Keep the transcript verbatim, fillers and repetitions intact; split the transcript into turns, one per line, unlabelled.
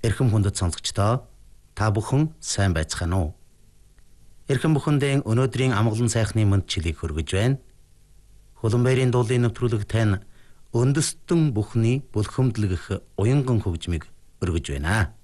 Эрхэм хүндэт сонсогчдоо та бүхэн сайн байцгаана уу? Эрхэм бүхэндээ өнөөдрийн амгалан сайхны мэдчилийг хүргэж байна. Хуланбаярын дуулын нэвтрүүлэг тань үндэстэн бүхний бүлхэмдлэгэх уянган хөгжмийг өргөж байна.